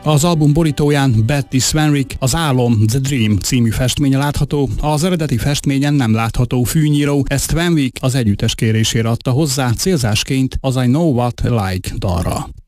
Az album borítóján Betty Swanwick Az álom, The Dream című festménye látható, az eredeti festményen nem látható fűnyíró, ezt Swanwick az együttes kérésére adta hozzá célzásként az I Know What I Like dalra.